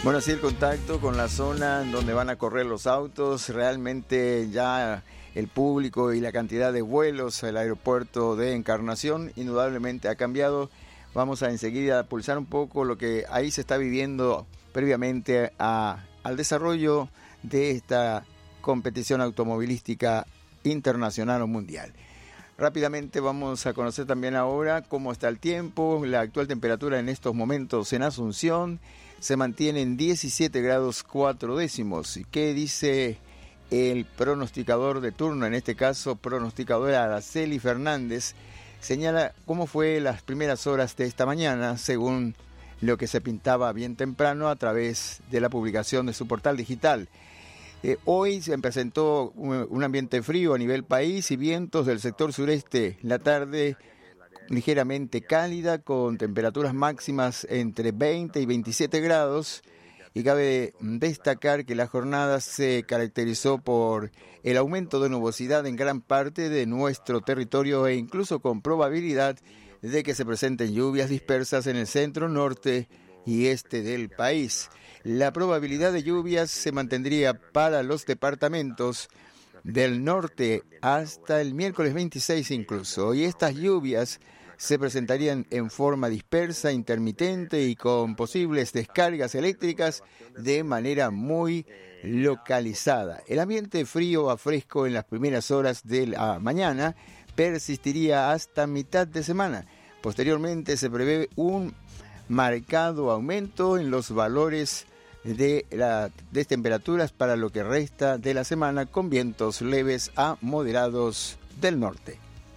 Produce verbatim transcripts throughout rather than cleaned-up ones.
Bueno, así el contacto con la zona en donde van a correr los autos, realmente ya el público y la cantidad de vuelos al aeropuerto de Encarnación indudablemente ha cambiado. Vamos a enseguida pulsar un poco lo que ahí se está viviendo previamente a, al desarrollo de esta competición automovilística internacional o mundial. Rápidamente vamos a conocer también ahora cómo está el tiempo. La actual temperatura en estos momentos en Asunción se mantiene en diecisiete grados cuatro décimos. ¿Y qué dice el pronosticador de turno? En este caso, pronosticadora Araceli Fernández, señala cómo fue las primeras horas de esta mañana, según lo que se pintaba bien temprano a través de la publicación de su portal digital. Eh, hoy se presentó un, un ambiente frío a nivel país y vientos del sector sureste. La tarde ligeramente cálida con temperaturas máximas entre veinte y veintisiete grados, y cabe destacar que la jornada se caracterizó por el aumento de nubosidad en gran parte de nuestro territorio e incluso con probabilidad de que se presenten lluvias dispersas en el centro, norte y este del país. La probabilidad de lluvias se mantendría para los departamentos del norte hasta el miércoles veintiséis incluso, y estas lluvias se presentarían en forma dispersa, intermitente y con posibles descargas eléctricas de manera muy localizada. El ambiente frío a fresco en las primeras horas de la mañana persistiría hasta mitad de semana. Posteriormente se prevé un marcado aumento en los valores de las de temperaturas para lo que resta de la semana, con vientos leves a moderados del norte.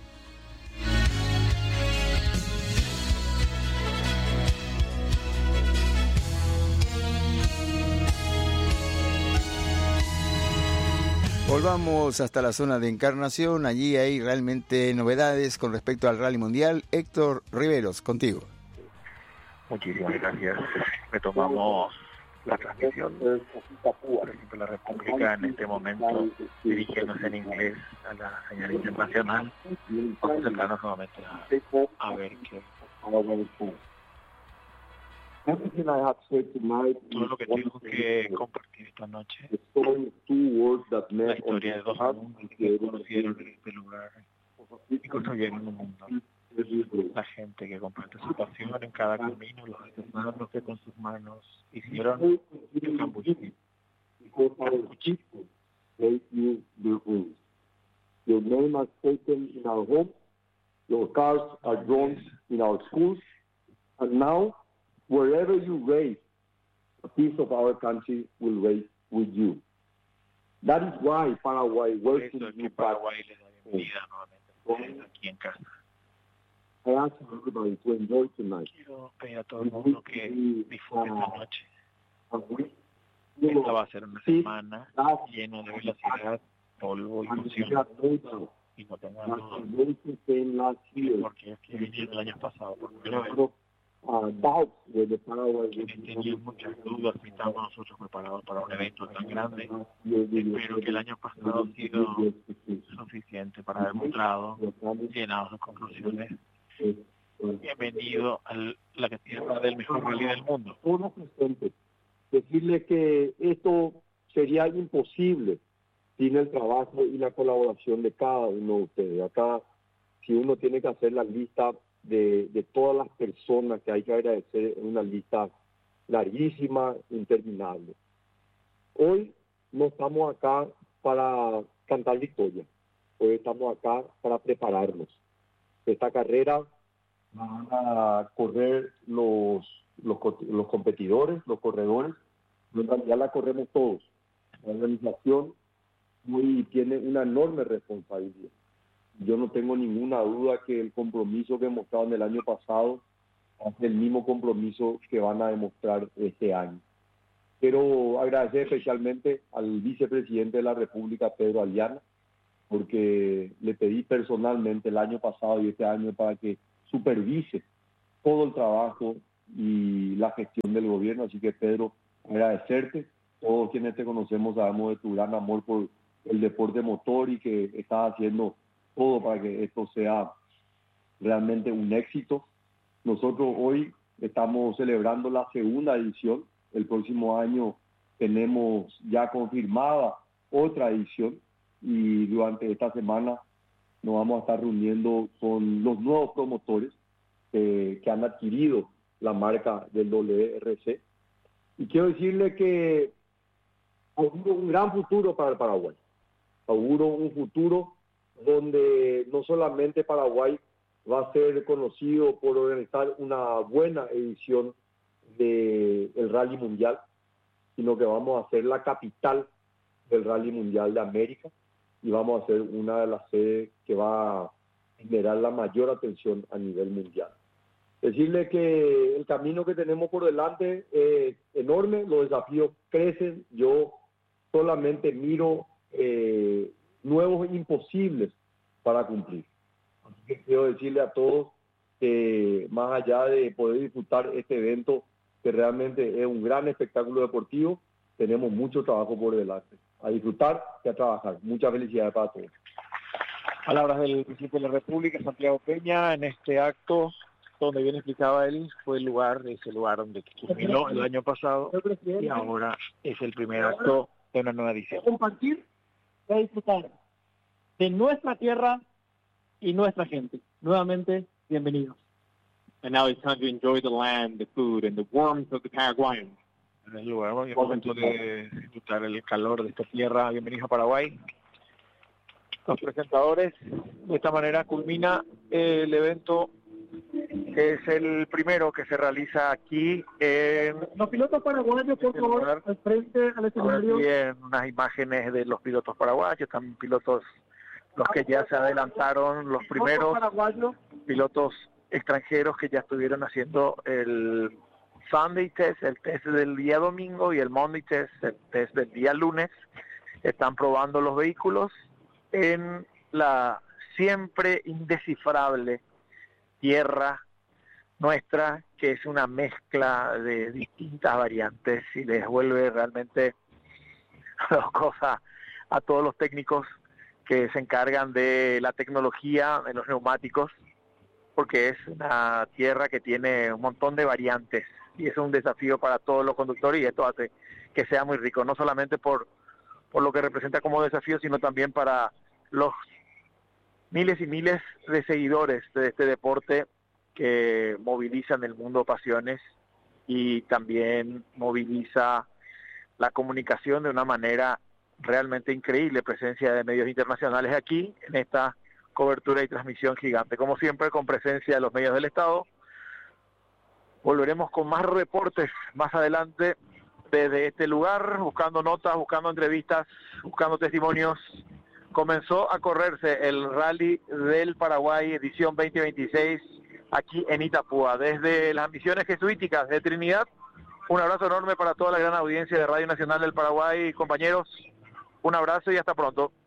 Volvamos hasta la zona de Encarnación. Allí hay realmente novedades con respecto al Rally Mundial. Héctor Riveros, contigo. Muchísimas gracias. Retomamos la transmisión. Por ejemplo, la República en este momento dirigiéndose en inglés a la señal internacional. Vamos a sentarnos nuevamente a, a ver qué. Todo lo que tengo que compartir esta noche, la historia de dos alumnos que conocieron en este lugar y construyeron un mundo. La gente que comparte su pasión en cada camino, los artesanos que con sus manos hicieron el cambuchí. Your name is taken in our home, your cars are drawn in our schools, and now wherever you race, a piece of our country will race with you. That is why Paraguay welcomes you back aquí en casa. I ask everybody to enjoy tonight. Quiero pedir a todo el mundo que disfrute esta noche. Esta va a ser una semana llena de velocidad, polvo y emoción. Y no tengan duda, porque es que vinieron el año pasado por primera vez. Quienes tenían muchas dudas si estábamos nosotros preparados para un evento tan grande, espero que el año pasado ha sido suficiente para haber mostrado, llenado sus conclusiones. Bienvenido a la que tierra del mejor rally del mundo. Todos presentes, decirle que esto sería imposible sin el trabajo y la colaboración de cada uno de ustedes. Acá, si uno tiene que hacer la lista de, de todas las personas que hay que agradecer, es una lista larguísima, interminable. Hoy no estamos acá para cantar victoria, hoy estamos acá para prepararnos. Esta carrera van a correr los, los, los competidores, los corredores, en realidad la corremos todos. La organización hoy tiene una enorme responsabilidad. Yo no tengo ninguna duda que el compromiso que mostraron el año pasado es el mismo compromiso que van a demostrar este año. Quiero agradecer especialmente al vicepresidente de la República, Pedro Aliana, porque le pedí personalmente el año pasado y este año para que supervise todo el trabajo y la gestión del gobierno. Así que, Pedro, agradecerte. Todos quienes te conocemos sabemos de tu gran amor por el deporte motor y que estás haciendo todo para que esto sea realmente un éxito. Nosotros hoy estamos celebrando la segunda edición el próximo año tenemos ya confirmada otra edición y durante esta semana nos vamos a estar reuniendo con los nuevos promotores eh, que han adquirido la marca del W R C. Y quiero decirle que auguro un gran futuro para el Paraguay. Auguro un futuro donde no solamente Paraguay va a ser conocido por organizar una buena edición del Rally Mundial, sino que vamos a ser la capital del Rally Mundial de América y vamos a ser una de las sedes que va a generar la mayor atención a nivel mundial. Decirle que el camino que tenemos por delante es enorme, los desafíos crecen, yo solamente miro eh, nuevos imposibles para cumplir. Así que quiero decirle a todos que más allá de poder disfrutar este evento, que realmente es un gran espectáculo deportivo, tenemos mucho trabajo por delante. A disfrutar y a trabajar. Muchas felicidades para todos. Palabras del presidente de la República, Santiago Peña, en este acto donde bien explicaba él, fue el lugar, ese lugar donde culminó el año pasado y ahora es el primer acto de una nueva edición. Compartir y disfrutar de nuestra tierra y nuestra gente. Nuevamente, bienvenidos. And now it's time to enjoy the land, the food, and the warmth of the Paraguayans. En el lugar, bueno, es momento de disfrutar el calor de esta tierra. Bienvenidos a Paraguay. Los presentadores, de esta manera culmina el evento, que es el primero que se realiza aquí en... Los pilotos paraguayos, por favor, al frente al escenario. Bien, unas imágenes de los pilotos paraguayos, también pilotos, los que ya se adelantaron, los primeros pilotos extranjeros que ya estuvieron haciendo el Sunday Test, el test del día domingo, y el Monday Test, el test del día lunes. Están probando los vehículos en la siempre indescifrable tierra nuestra, que es una mezcla de distintas variantes y les vuelve realmente cosa a todos los técnicos que se encargan de la tecnología de los neumáticos, porque es una tierra que tiene un montón de variantes y es un desafío para todos los conductores, y esto hace que sea muy rico, no solamente por, por lo que representa como desafío, sino también para los miles y miles de seguidores de este deporte que movilizan el mundo pasiones y también moviliza la comunicación de una manera realmente increíble, presencia de medios internacionales aquí en esta cobertura y transmisión gigante. Como siempre, con presencia de los medios del Estado. Volveremos con más reportes más adelante desde este lugar, buscando notas, buscando entrevistas, buscando testimonios. Comenzó a correrse el Rally del Paraguay, edición veinte veintiséis, aquí en Itapúa. Desde las misiones jesuíticas de Trinidad, un abrazo enorme para toda la gran audiencia de Radio Nacional del Paraguay. Compañeros, un abrazo y hasta pronto.